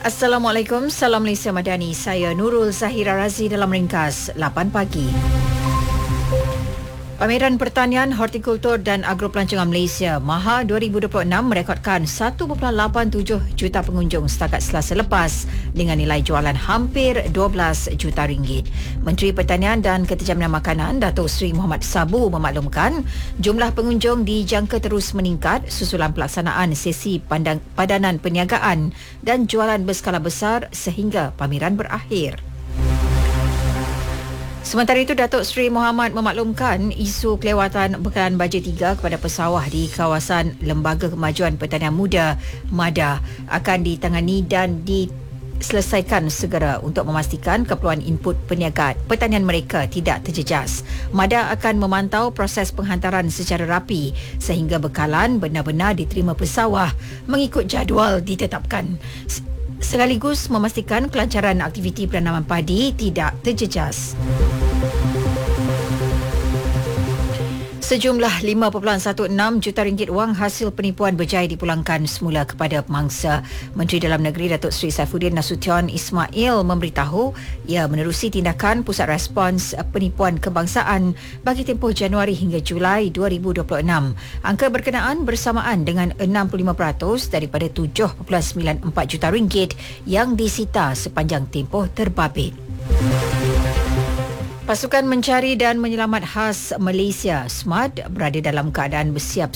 Assalamualaikum, Salam Malaysia Madani. Saya Nurul Zahira Razi dalam ringkas 8 pagi. Pameran Pertanian, Hortikultur dan Agropelancongan Malaysia MAHA 2026 merekodkan 1.87 juta pengunjung setakat Selasa lepas dengan nilai jualan hampir 12 juta ringgit. Menteri Pertanian dan Keterjaminan Makanan Datuk Seri Muhammad Sabu memaklumkan jumlah pengunjung dijangka terus meningkat susulan pelaksanaan sesi padanan perniagaan dan jualan berskala besar sehingga pameran berakhir. Sementara itu, Datuk Seri Muhammad memaklumkan isu kelewatan bekalan bajet 3 kepada pesawah di kawasan Lembaga Kemajuan Pertanian Muda MADA akan ditangani dan diselesaikan segera untuk memastikan keperluan input perniagaan pertanian mereka tidak terjejas. MADA akan memantau proses penghantaran secara rapi sehingga bekalan benar-benar diterima pesawah mengikut jadual ditetapkan, sekaligus memastikan kelancaran aktiviti penanaman padi tidak terjejas. Sejumlah 5.16 juta ringgit wang hasil penipuan berjaya dipulangkan semula kepada pemangsa. Menteri Dalam Negeri Datuk Seri Saifuddin Nasution Ismail memberitahu ia menerusi tindakan Pusat Respons Penipuan Kebangsaan bagi tempoh Januari hingga Julai 2026. Angka berkenaan bersamaan dengan 65% daripada 7.94 juta ringgit yang disita sepanjang tempoh terbabit. Pasukan Mencari dan Menyelamat Khas Malaysia SMAD berada dalam keadaan bersiap